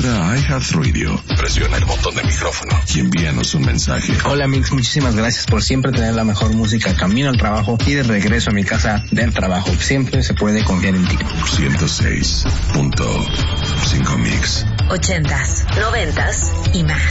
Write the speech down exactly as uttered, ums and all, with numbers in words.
Entra a iHeartRadio, presiona el botón de micrófono y envíanos un mensaje. Hola Mix, muchísimas gracias por siempre tener la mejor música camino al trabajo y de regreso a mi casa del trabajo. Siempre se puede confiar en ti. ciento seis punto cinco Mix. Ochentas, noventas y más.